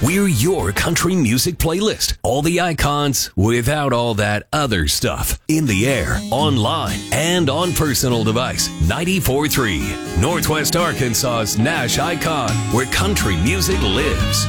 We're your country music playlist. All the icons without all that other stuff. In the air, online, and on personal device. 94.3, Northwest Arkansas's Nash Icon, where country music lives.